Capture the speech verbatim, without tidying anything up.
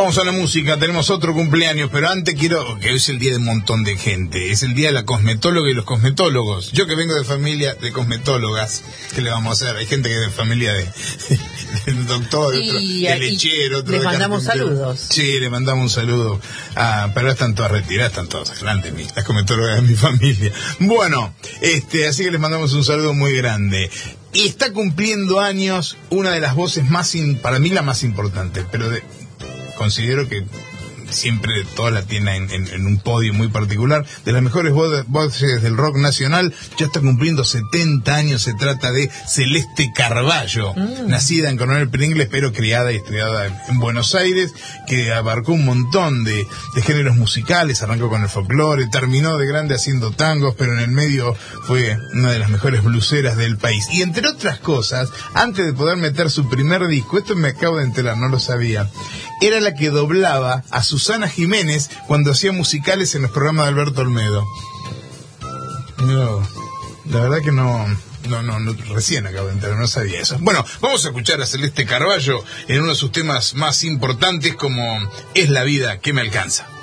Vamos a la música, tenemos otro cumpleaños, pero antes quiero, que hoy es el día de un montón de gente, es el día de la cosmetóloga y los cosmetólogos. Yo que vengo de familia de cosmetólogas, ¿qué le vamos a hacer? Hay gente que es de familia de, del doctor, y, otro, de lechero, otro le de mandamos carpintero. saludos. Sí, le mandamos un saludo, ah, pero están todas retiradas, están todas grandes, mi, las cosmetólogas de mi familia. Bueno, este, así que les mandamos un saludo muy grande. Y está cumpliendo años una de las voces más, in, para mí la más importante, pero de, considero que siempre todas la tienen en, en, en un podio muy particular, de las mejores voces del rock nacional. Ya está cumpliendo setenta años. Se trata de Celeste Carballo, mm. nacida en Coronel Pringles, pero criada y estudiada en Buenos Aires, que abarcó un montón de, de géneros musicales. Arrancó con el folclore, terminó de grande haciendo tangos, pero en el medio fue una de las mejores bluseras del país. Y entre otras cosas, antes de poder meter su primer disco, esto me acabo de enterar, no lo sabía, era la que doblaba a Susana Jiménez cuando hacía musicales en los programas de Alberto Olmedo. No, la verdad que no, no, no, no recién acabo de enterar, no sabía eso. Bueno, vamos a escuchar a Celeste Carballo en uno de sus temas más importantes, como Es la vida que me alcanza.